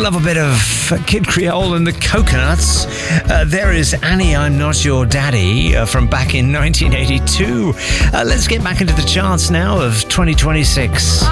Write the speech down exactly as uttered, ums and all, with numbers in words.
love a bit of Kid Creole and the Coconuts. Uh, there is Annie, I'm Not Your Daddy uh, from back in nineteen eighty-two. Uh, let's get back into the charts now of twenty twenty-six.